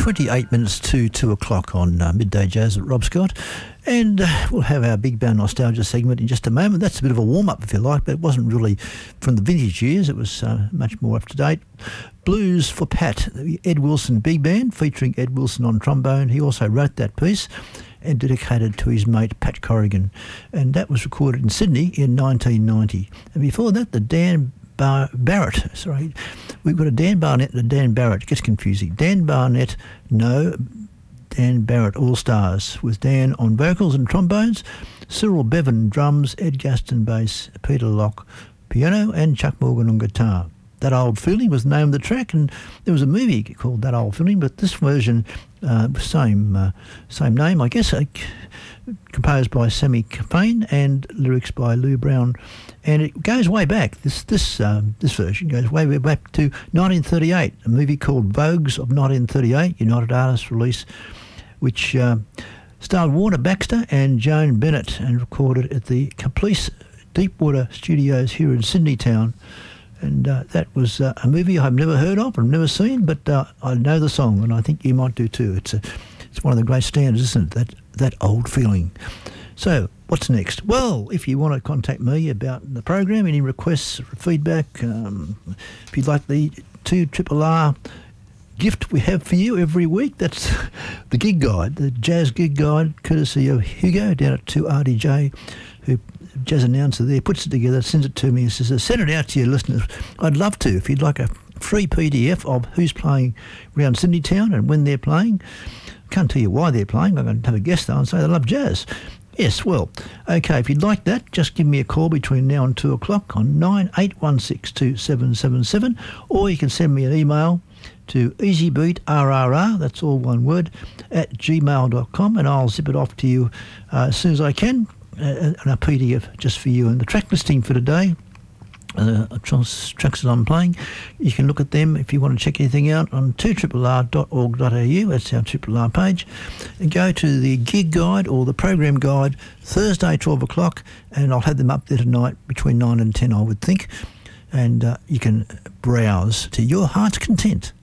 28 minutes to 2 o'clock on Midday Jazz at Rob Scott. And we'll have our Big Band Nostalgia segment in just a moment. That's a bit of a warm-up, if you like, but it wasn't really from the vintage years. It was much more up-to-date. Blues for Pat, the Ed Wilson Big Band, featuring Ed Wilson on trombone. He also wrote that piece and dedicated to his mate Pat Corrigan. And that was recorded in Sydney in 1990. And before that, the Dan Barrett, sorry. We've got a Dan Barnett and a Dan Barrett. It gets confusing. Dan Barnett, no. Dan Barrett All-Stars, with Dan on vocals and trombones, Cyril Bevan drums, Ed Gaston bass, Peter Locke piano, and Chuck Morgan on guitar. That Old Feeling was the name of the track, and there was a movie called That Old Feeling, but this version, same name, I guess, composed by Sammy Caffane and lyrics by Lou Brown. And it goes way back. This version goes way back to 1938, a movie called Vogues of 1938, United Artists release, which starred Warner Baxter and Joan Bennett and recorded at the Caprice Deepwater Studios here in Sydney town. And that was a movie I've never heard of, I've never seen, but I know the song, and I think you might do too. It's one of the great standards, isn't it? That Old Feeling. So, what's next? Well, if you want to contact me about the program, any requests, feedback, if you'd like the 2RRR gift we have for you every week, that's the gig guide, the jazz gig guide, courtesy of Hugo down at 2RDJ, who jazz announcer there, puts it together, sends it to me and says, send it out to your listeners. I'd love to, if you'd like a free PDF of who's playing around Sydney town and when they're playing. Can't tell you why they're playing. I'm going to have a guest though and say they love jazz. Yes, well, okay, if you'd like that, just give me a call between now and 2 o'clock on 98162777, or you can send me an email to easybeatrrr, that's all one word, at gmail.com, and I'll zip it off to you as soon as I can, and a PDF just for you. And the track listing for today, tracks that I'm playing, you can look at them if you want to check anything out on 2rrr.org.au. That's our 2RRR page, and go to the gig guide or the program guide Thursday 12 o'clock, and I'll have them up there tonight between 9 and 10, I would think, and you can browse to your heart's content.